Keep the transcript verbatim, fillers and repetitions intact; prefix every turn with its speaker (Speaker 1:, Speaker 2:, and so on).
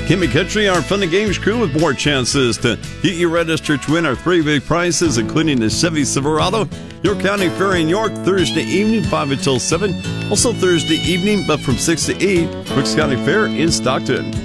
Speaker 1: Kimmy Country, our fun and games crew with more chances to get you registered to win our three big prizes, including the Chevy Silverado, York County Fair in York, Thursday evening, five until seven. Also Thursday evening, but from six to eight, Brooks County Fair in Stockton.